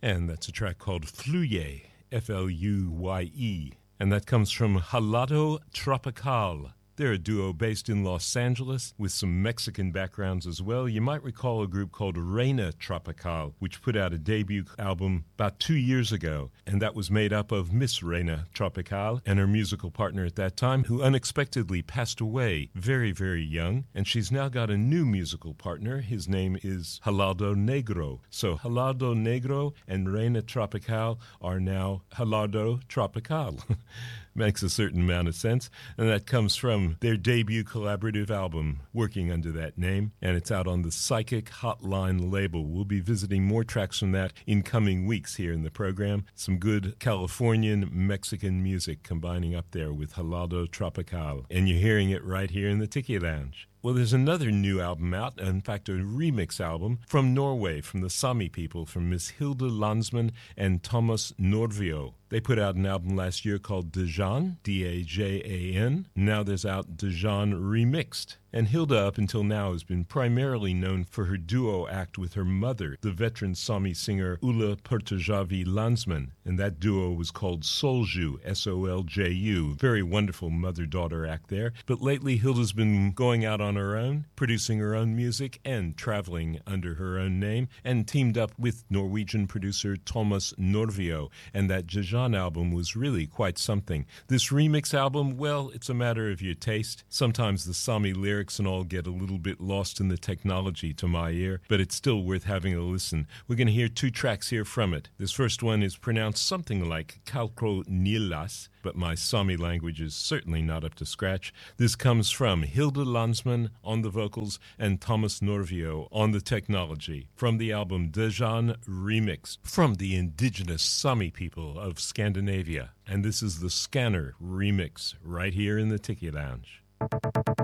And that's a track called Fluye, F-L-U-Y-E. And that comes from Halado Tropical. They're a duo based in Los Angeles with some Mexican backgrounds as well. You might recall a group called Reina Tropical, which put out a debut album about 2 years ago. And that was made up of Miss Reina Tropical and her musical partner at that time, who unexpectedly passed away very, very young. And she's now got a new musical partner. His name is Halado Negro. So Halado Negro and Reina Tropical are now Halado Tropical. Makes a certain amount of sense, and that comes from their debut collaborative album, working under that name, and it's out on the Psychic Hotline label. We'll be visiting more tracks from that in coming weeks here in the program. Some good Californian Mexican music combining up there with Halado Tropical, and you're hearing it right here in the Tiki Lounge. Well, there's another new album out, in fact, a remix album from Norway, from the Sami people, from Miss Hilde Landsman and Thomas Norvio. They put out an album last year called Dajan, D-A-J-A-N. Now there's out Dajan Remixed. And Hilde, up until now, has been primarily known for her duo act with her mother, the veteran Sami singer Ulla Pertajavi Landsman. And that duo was called Solju, S-O-L-J-U. Very wonderful mother-daughter act there. But lately, Hilde's been going out on her own, producing her own music, and traveling under her own name, and teamed up with Norwegian producer Thomas Norvio. And that Dajan album was really quite something. This remix album, well, it's a matter of your taste. Sometimes the Sami lyrics and all get a little bit lost in the technology to my ear, but it's still worth having a listen. We're going to hear 2 tracks here from it. This first one is pronounced something like Kalkro Nilas, but my Sami language is certainly not up to scratch. This comes from Hilde Landsman on the vocals and Thomas Norvio on the technology, from the album Dajan Remixed, from the indigenous Sami people of Scandinavia. And this is the Scanner Remix right here in the Tiki Lounge.